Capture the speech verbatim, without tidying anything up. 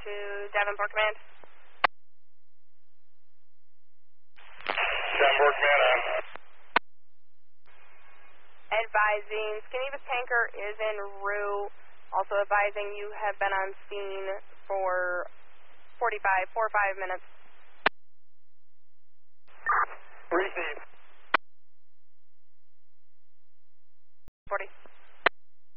to Davenport Command. Davenport Command, on. Advising Skinny tanker is en route. Also advising you have been on scene for forty-five, four or five minutes. Receive.